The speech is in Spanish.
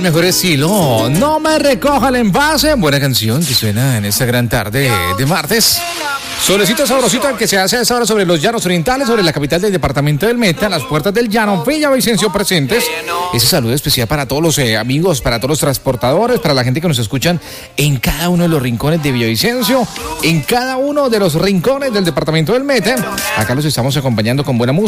mejor estilo. No me recoja el envase. Buena canción que suena en esta gran tarde de martes. Solecito sabrosito que se hace a esta hora sobre los llanos orientales, sobre la capital del departamento del Meta, las puertas del llano, Villavicencio presentes. Ese saludo especial para todos los amigos, para todos los transportadores, para la gente que nos escuchan en cada uno de los rincones de Villavicencio, en cada uno de los rincones del departamento del Meta. Acá los estamos acompañando con buena música.